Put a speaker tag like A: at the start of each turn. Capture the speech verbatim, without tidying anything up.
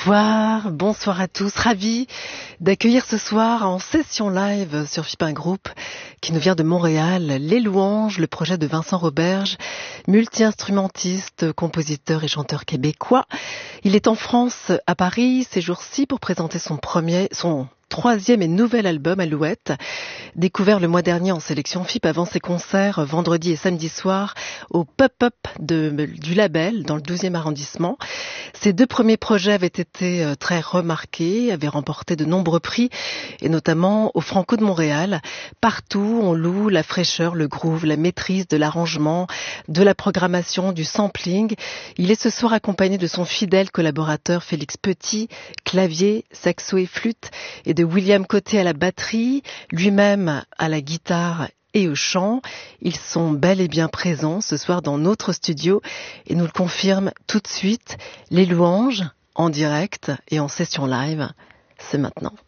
A: Bonsoir, bonsoir à tous. Ravi d'accueillir ce soir en session live sur Fipin Group qui nous vient de Montréal, Les Louanges, le projet de Vincent Roberge, multi-instrumentiste, compositeur et chanteur québécois. Il est en France, à Paris, ces jours-ci pour présenter son premier, son troisième et nouvel album, Alouette, découvert le mois dernier en sélection F I P avant ses concerts vendredi et samedi soir au Pop-Up de, du label dans le douzième arrondissement. Ses deux premiers projets avaient été très remarqués, avaient remporté de nombreux prix et notamment au Franco de Montréal. Partout, on loue la fraîcheur, le groove, la maîtrise de l'arrangement, de la programmation, du sampling. Il est ce soir accompagné de son fidèle collaborateur Félix Petit, clavier, saxo et flûte, et de William Côté à la batterie, lui-même à la guitare et au chant. Ils sont bel et bien présents ce soir dans notre studio et nous le confirment tout de suite. Les Louanges, en direct et en session live, c'est maintenant.